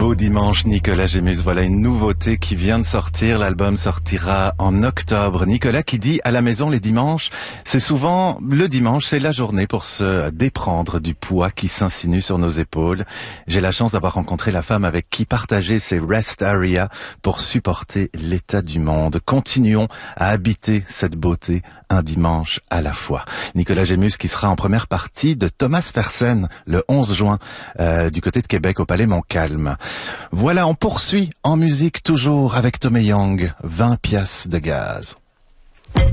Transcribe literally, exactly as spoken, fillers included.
beau dimanche, Nicolas Gémus. Voilà une nouveauté qui vient de sortir. L'album sortira en octobre. Nicolas qui dit à la maison les dimanches, c'est souvent le dimanche, c'est la journée pour se déprendre du poids qui s'insinue sur nos épaules. J'ai la chance d'avoir rencontré la femme avec qui partager ces rest areas pour supporter l'état du monde. Continuons à habiter cette beauté un dimanche à la fois. Nicolas Gémus qui sera en première partie de Thomas Fersen le onze juin euh, du côté de Québec au Palais Montcalm. Voilà, on poursuit en musique toujours avec Tommy Young, vingt piastres de gaz.